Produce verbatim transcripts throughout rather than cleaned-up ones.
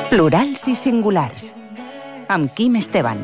Plurals i singulars, amb Quim Esteban.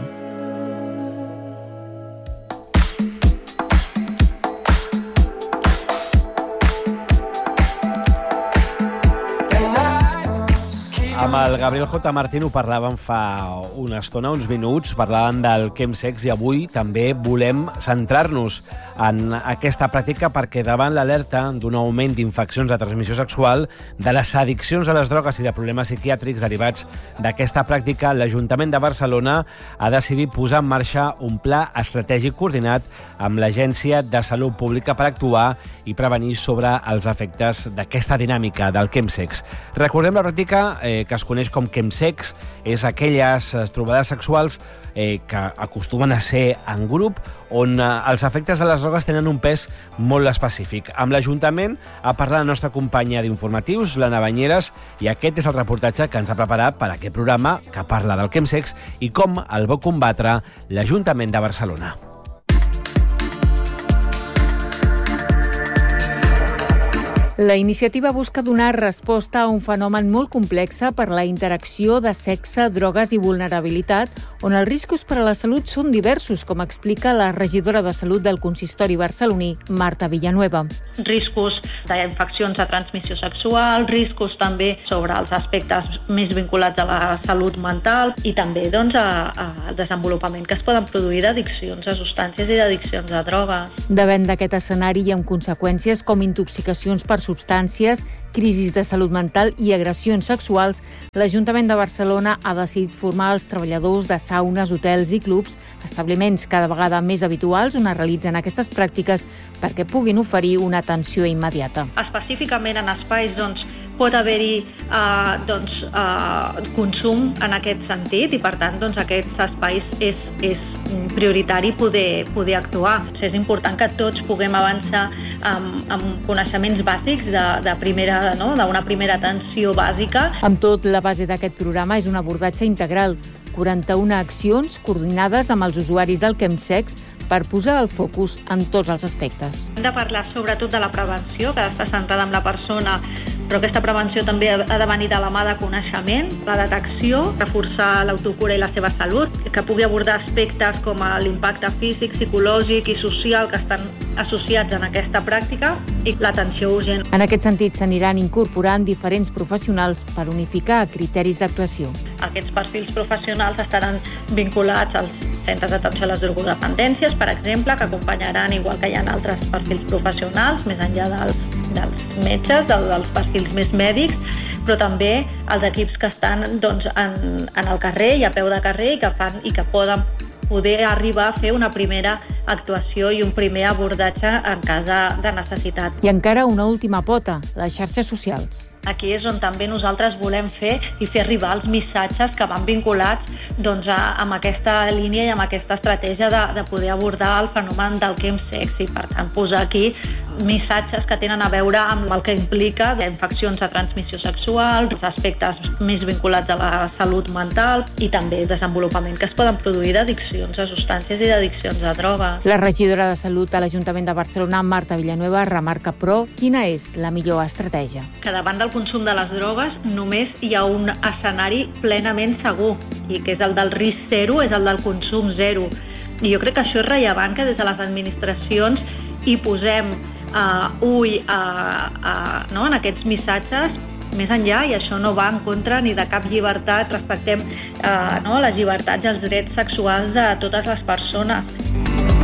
Amb el Gabriel J. Martín ho parlàvem fa una estona, uns minuts, parlàvem del chemsex i avui també volem centrar-nos en aquesta pràctica perquè davant l'alerta d'un augment d'infeccions de transmissió sexual, de les addiccions a les drogues i de problemes psiquiàtrics derivats d'aquesta pràctica, l'Ajuntament de Barcelona ha decidit posar en marxa un pla estratègic coordinat amb l'Agència de Salut Pública per actuar i prevenir sobre els efectes d'aquesta dinàmica del chemsex. Recordem la pràctica eh, que es coneix com chemsex, és aquelles trobades sexuals eh, que acostumen a ser en grup, on eh, els efectes de les drogues tenen un pes molt específic. Amb l'Ajuntament ha parlat la nostra companya d'informatius, l'Anna Banyeres, i aquest és el reportatge que ens ha preparat per a aquest programa que parla del chemsex i com el vol combatre l'Ajuntament de Barcelona. La iniciativa busca donar resposta a un fenomen molt complex per la interacció de sexe, drogues i vulnerabilitat, on els riscos per a la salut són diversos, com explica la regidora de Salut del Consistori barceloní, Marta Villanueva. Riscos d'infeccions de transmissió sexual, riscos també sobre els aspectes més vinculats a la salut mental i també doncs, al desenvolupament que es poden produir d'addiccions a substàncies i d'addiccions a drogues. Davant d'aquest escenari i amb conseqüències com intoxicacions per substàncies, crisis de salut mental i agressions sexuals, l'Ajuntament de Barcelona ha decidit formar els treballadors de saunes, hotels i clubs, establiments cada vegada més habituals on es realitzen aquestes pràctiques perquè puguin oferir una atenció immediata. Específicament en espais doncs, pot haver-hi eh, doncs, eh, consum en aquest sentit i, per tant, doncs, aquests espais és, és prioritari poder, poder actuar. És important que tots puguem avançar amb, amb coneixements bàsics de, de primera, no? d'una primera atenció bàsica. Amb tot, la base d'aquest programa és un abordatge integral, quaranta-una accions coordinades amb els usuaris del chemsex per posar el focus en tots els aspectes. Hem de parlar sobretot de la prevenció, que està centrada en la persona, però aquesta prevenció també ha de venir de la mà de coneixement, la detecció, reforçar l'autocura i la seva salut, que pugui abordar aspectes com l'impacte físic, psicològic i social que estan associats en aquesta pràctica i l'atenció urgent. En aquest sentit, s'aniran incorporant diferents professionals per unificar criteris d'actuació. Aquests perfils professionals estaran vinculats als centres d'atenció a les drogodependències, per exemple, que acompanyaran, igual que hi ha altres perfils professionals, més enllà dels, dels metges, dels perfils més mèdics, però també els equips que estan doncs, en, en el carrer i a peu de carrer i que, fan, i que poden poder arribar a fer una primera actuació i un primer abordatge en cas de necessitat. I encara una última pota, les xarxes socials. Aquí és on també nosaltres volem fer i fer arribar els missatges que van vinculats doncs, a, amb aquesta línia i amb aquesta estratègia de, de poder abordar el fenomen del chemsex i, per tant, posar aquí missatges que tenen a veure amb el que implica infeccions de transmissió sexual, aspectes més vinculats a la salut mental i també el desenvolupament que es poden produir d'addiccions a substàncies i d'addiccions a drogues. La regidora de Salut a l'Ajuntament de Barcelona, Marta Villanueva, remarca, però, quina és la millor estratègia? Que davant del consum de les drogues només hi ha un escenari plenament segur i que és el del risc zero, és el del consum zero. I jo crec que això és rellevant que des de les administracions hi posem uh, ull uh, uh, no, en aquests missatges més enllà, i això no va en contra ni de cap llibertat, respectem uh, no, les llibertats i els drets sexuals de totes les persones.